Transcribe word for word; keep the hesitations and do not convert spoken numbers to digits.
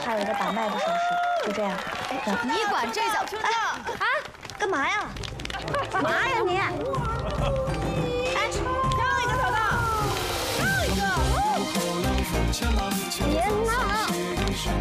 还有一个把脉的手势，就这样。 你管这叫听叫？ 啊？干嘛呀？